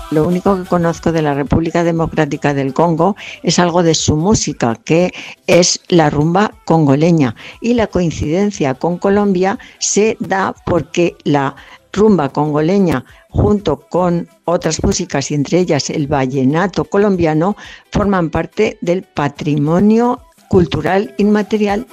Lo único que conozco de la República Democrática del Congo es algo de su música, que es la rumba congoleña. Y la coincidencia con Colombia se da porque la rumba congoleña, junto con otras músicas y entre ellas el vallenato colombiano, forman parte del patrimonio cultural inmaterial